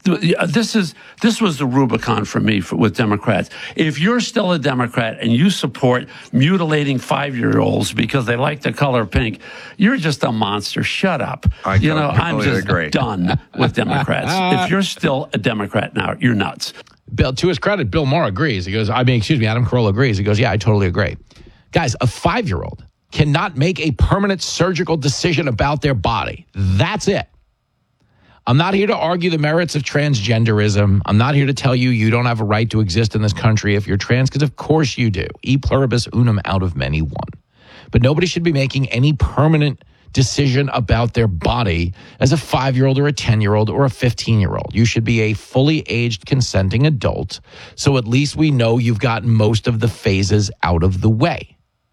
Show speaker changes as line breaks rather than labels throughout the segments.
This was the Rubicon for me with Democrats. If you're still a Democrat and you support mutilating 5-year-olds because they like the color pink, you're just a monster. Shut up. I'm just done with Democrats. If you're still a Democrat now, you're nuts.
Bill, to his credit, Bill Maher agrees. He goes, Adam Carolla agrees. He goes, yeah, I totally agree. Guys, a 5-year-old cannot make a permanent surgical decision about their body. That's it. I'm not here to argue the merits of transgenderism. I'm not here to tell you don't have a right to exist in this country if you're trans, because of course you do. E pluribus unum out of many one. But nobody should be making any permanent decision about their body as a 5-year-old or a 10-year-old or a 15-year-old. You should be a fully aged consenting adult, so at least we know you've gotten most of the phases out of the way.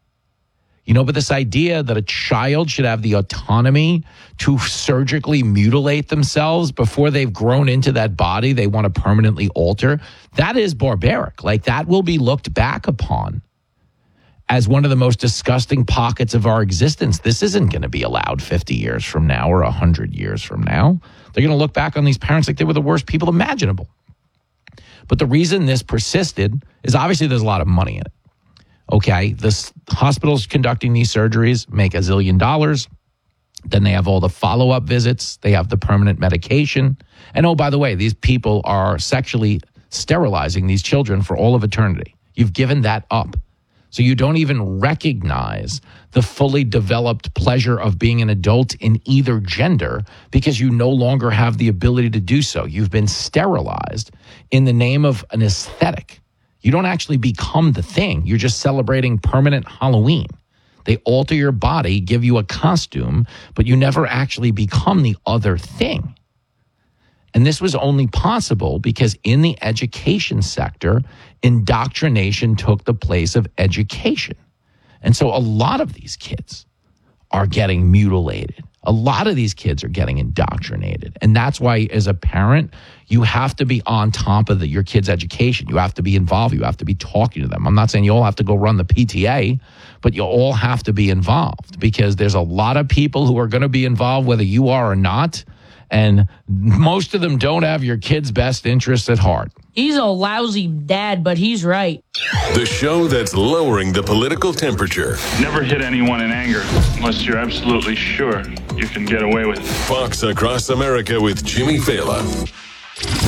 But this idea that a child should have the autonomy to surgically mutilate themselves before they've grown into that body they want to permanently alter, that is barbaric. Like, that will be looked back upon as one of the most disgusting pockets of our existence. This isn't going to be allowed 50 years from now or 100 years from now. They're going to look back on these parents like they were the worst people imaginable. But the reason this persisted is obviously there's a lot of money in it. Okay, the hospitals conducting these surgeries make $1 zillion. Then they have all the follow-up visits. They have the permanent medication. And oh, by the way, these people are sexually sterilizing these children for all of eternity. You've given that up. So you don't even recognize the fully developed pleasure of being an adult in either gender because you no longer have the ability to do so. You've been sterilized in the name of an aesthetic. You don't actually become the thing. You're just celebrating permanent Halloween. They alter your body, give you a costume, but you never actually become the other thing. And this was only possible because in the education sector, indoctrination took the place of education. And so a lot of these kids are getting mutilated. A lot of these kids are getting indoctrinated. And that's why, as a parent, you have to be on top of your kid's education. You have to be involved. You have to be talking to them. I'm not saying you all have to go run the PTA, but you all have to be involved because there's a lot of people who are going to be involved whether you are or not. And most of them don't have your kid's best interests at heart.
He's a lousy dad, but he's right.
The show that's lowering the political temperature.
Never hit anyone in anger unless you're absolutely sure you can get away with it.
Fox Across America with Jimmy Fallon.